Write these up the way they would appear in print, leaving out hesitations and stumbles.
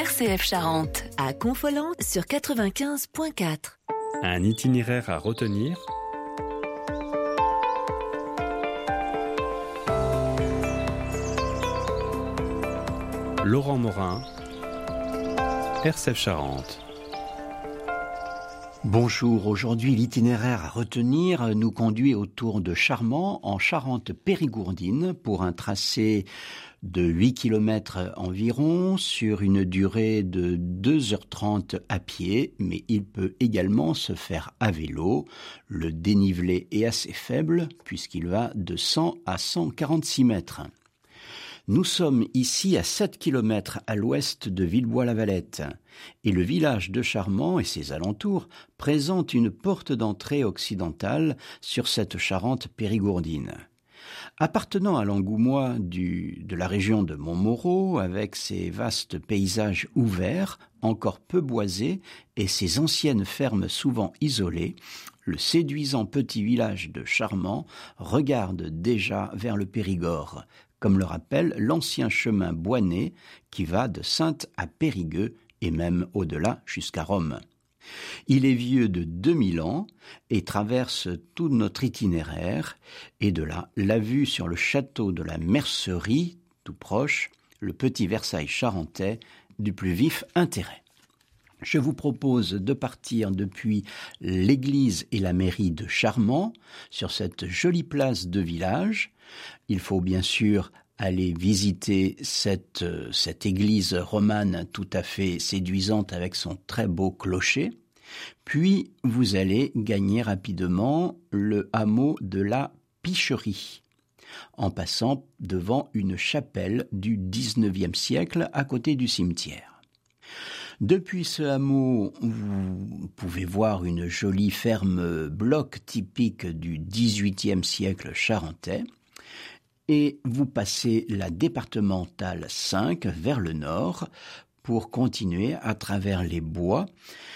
RCF Charente, à Confolens sur 95.4. Un itinéraire à retenir. Laurent Morin, RCF Charente. Bonjour, aujourd'hui l'itinéraire à retenir nous conduit autour de Charmant en Charente-Périgourdine pour un tracé de 8 km environ sur une durée de 2h30 à pied, mais il peut également se faire à vélo. Le dénivelé est assez faible puisqu'il va de 100 à 146 mètres. Nous sommes ici à 7 km à l'ouest de Villebois-la-Valette et le village de Charmant et ses alentours présentent une porte d'entrée occidentale sur cette Charente périgourdine. Appartenant à l'Angoumois de la région de Montmoreau, avec ses vastes paysages ouverts, encore peu boisés, et ses anciennes fermes souvent isolées, le séduisant petit village de Charmant regarde déjà vers le Périgord, comme le rappelle l'ancien chemin boisné qui va de Saintes à Périgueux et même au-delà jusqu'à Rome. Il est vieux de 2000 ans et traverse tout notre itinéraire, et de là, la vue sur le château de la Mercerie, tout proche, le petit Versailles charentais, du plus vif intérêt. Je vous propose de partir depuis l'église et la mairie de Charmant, sur cette jolie place de village. Il faut bien sûr aller visiter cette église romane tout à fait séduisante avec son très beau clocher. Puis vous allez gagner rapidement le hameau de la Picherie, en passant devant une chapelle du XIXe siècle à côté du cimetière. Depuis ce hameau, vous pouvez voir une jolie ferme bloc typique du XVIIIe siècle charentais, et vous passez la départementale 5 vers le nord pour continuer à travers les bois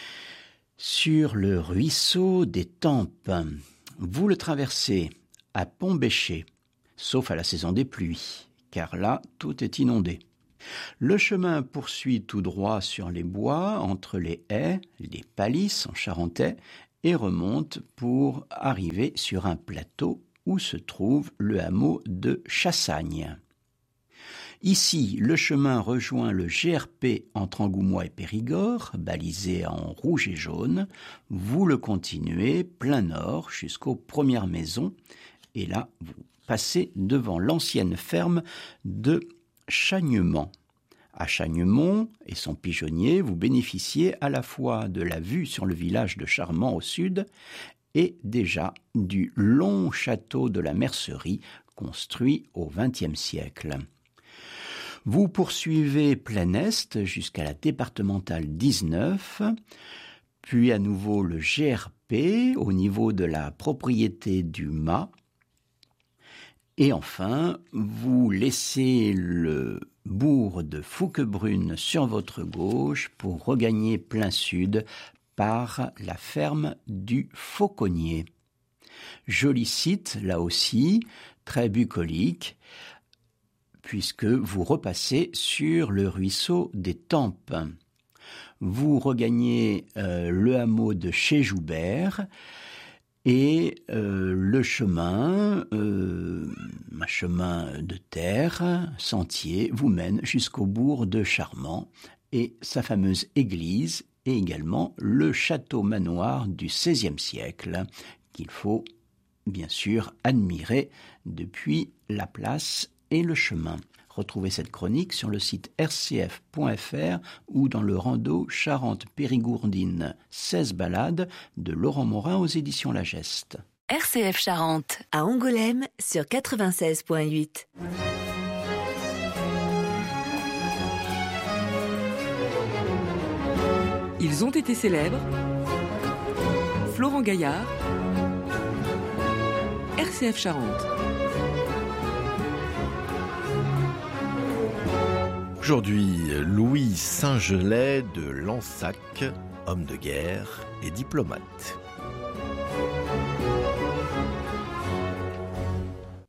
sur le ruisseau des Tempes. Vous le traversez à Pont-Bécher, sauf à la saison des pluies, car là, tout est inondé. Le chemin poursuit tout droit sur les bois, entre les haies, les palisses en charentais, et remonte pour arriver sur un plateau où se trouve le hameau de Chassagne. Ici, le chemin rejoint le GRP entre Angoumois et Périgord, balisé en rouge et jaune. Vous le continuez plein nord jusqu'aux premières maisons, et là, vous passez devant l'ancienne ferme de Chagnemont. À Chagnemont et son pigeonnier, vous bénéficiez à la fois de la vue sur le village de Charmant au sud et déjà du long château de la Mercerie construit au XXe siècle. Vous poursuivez plein est jusqu'à la départementale 19, puis à nouveau le GRP au niveau de la propriété du Mas, et enfin, vous laissez le bourg de Fouquebrune sur votre gauche pour regagner plein sud par la ferme du Fauconnier. Joli site, là aussi, très bucolique, puisque vous repassez sur le ruisseau des Tempes. Vous regagnez le hameau de chez Joubert, et le chemin, un chemin de terre, sentier, vous mène jusqu'au bourg de Charmant et sa fameuse église, et également le château-manoir du XVIe siècle, qu'il faut bien sûr admirer depuis la place et le chemin. Retrouvez cette chronique sur le site rcf.fr ou dans le rando Charente-Périgourdine 16 balades de Laurent Morin aux éditions La Geste. RCF Charente, à Angoulême sur 96.8. Ils ont été célèbres. Florent Gaillard, RCF Charente. Aujourd'hui, Louis Saint-Gelais de Lansac, homme de guerre et diplomate.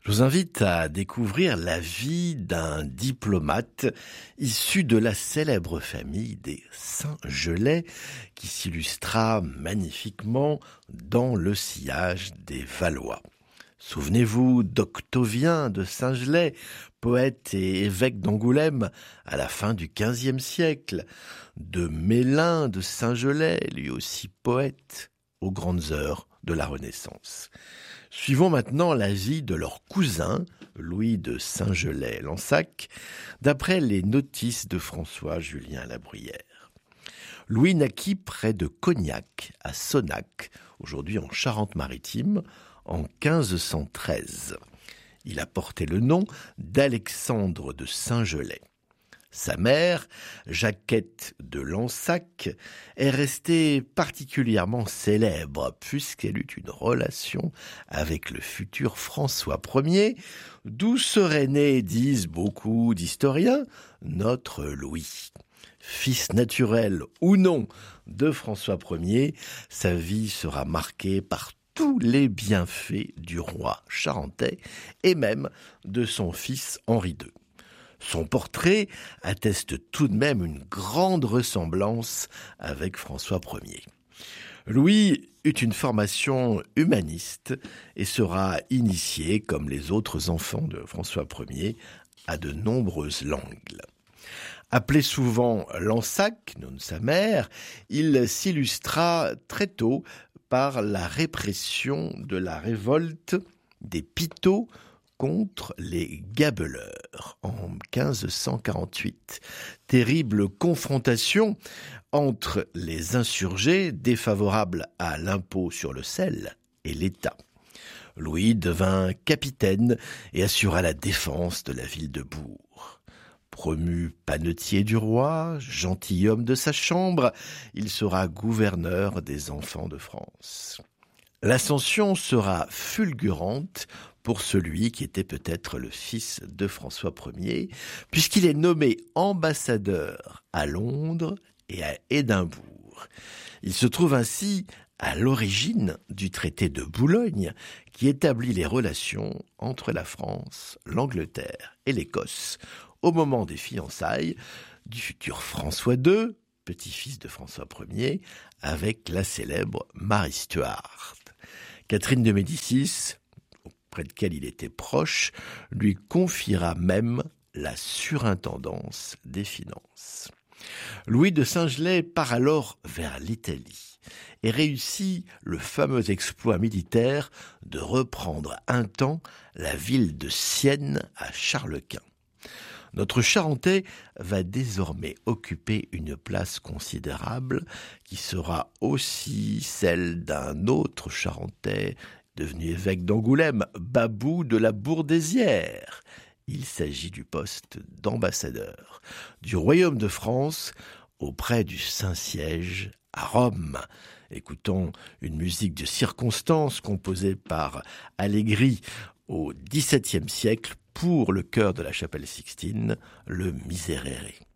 Je vous invite à découvrir la vie d'un diplomate issu de la célèbre famille des Saint-Gelais qui s'illustra magnifiquement dans le sillage des Valois. Souvenez-vous d'Octovien de Saint-Gelais, poète et évêque d'Angoulême à la fin du XVe siècle, de Mélin de Saint-Gelais, lui aussi poète, aux grandes heures de la Renaissance. Suivons maintenant la vie de leur cousin, Louis de Saint-Gelais-Lansac, d'après les notices de François-Julien Labruyère. Louis naquit près de Cognac, à Sonnac, aujourd'hui en Charente-Maritime, en 1513. Il a porté le nom d'Alexandre de Saint-Gelais. Sa mère, Jacquette de Lansac, est restée particulièrement célèbre puisqu'elle eut une relation avec le futur François Ier, d'où serait né, disent beaucoup d'historiens, notre Louis. Fils naturel ou non de François Ier, sa vie sera marquée par tous les bienfaits du roi charentais et même de son fils Henri II. Son portrait atteste tout de même une grande ressemblance avec François Ier. Louis eut une formation humaniste et sera initié, comme les autres enfants de François Ier, à de nombreuses langues. Appelé souvent Lansac, nom de sa mère, il s'illustra très tôt par la répression de la révolte des Pitots contre les gabeleurs en 1548. Terrible confrontation entre les insurgés défavorables à l'impôt sur le sel et l'État. Louis devint capitaine et assura la défense de la ville de Bourg. Promu panetier du roi, gentilhomme de sa chambre, il sera gouverneur des enfants de France. L'ascension sera fulgurante pour celui qui était peut-être le fils de François Ier, puisqu'il est nommé ambassadeur à Londres et à Édimbourg. Il se trouve ainsi à l'origine du traité de Boulogne qui établit les relations entre la France, l'Angleterre et l'Écosse au moment des fiançailles du futur François II, petit-fils de François Ier, avec la célèbre Marie Stuart. Catherine de Médicis, auprès de laquelle il était proche, lui confiera même la surintendance des finances. Louis de Saint-Gelais part alors vers l'Italie et réussit le fameux exploit militaire de reprendre un temps la ville de Sienne à Charles-Quint. Notre Charentais va désormais occuper une place considérable qui sera aussi celle d'un autre Charentais devenu évêque d'Angoulême, Babou de la Bourdaissière. Il s'agit du poste d'ambassadeur du Royaume de France auprès du Saint-Siège à Rome. Écoutons une musique de circonstance composée par Allegri au XVIIe siècle pour le chœur de la chapelle Sixtine, le Miserere.